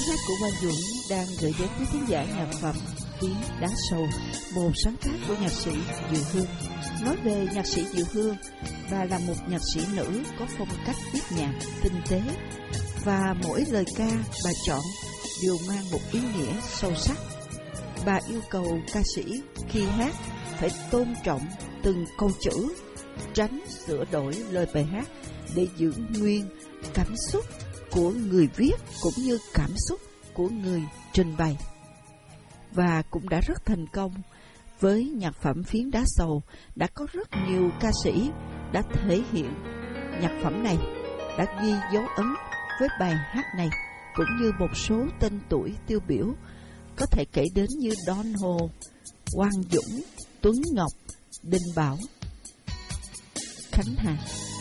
hát của Quang Dũng đang gửi đến quý khán giả nhạc phẩm Tiếng Đá Sầu, một sáng tác của nhạc sĩ Diệu Hương. Nói về nhạc sĩ Diệu Hương, bà là một nhạc sĩ nữ có phong cách viết nhạc tinh tế, và mỗi lời ca bà chọn đều mang một ý nghĩa sâu sắc. Bà yêu cầu ca sĩ khi hát phải tôn trọng từng câu chữ, tránh sửa đổi lời bài hát để giữ nguyên cảm xúc của người viết cũng như cảm xúc của người trình bày. Và cũng đã rất thành công. Với nhạc phẩm Phiến Đá Sầu, đã có rất nhiều ca sĩ đã thể hiện nhạc phẩm này, đã ghi dấu ấn với bài hát này, cũng như một số tên tuổi tiêu biểu có thể kể đến như Don Hồ, Quang Dũng, Tuấn Ngọc, Đình Bảo, Khánh Hà.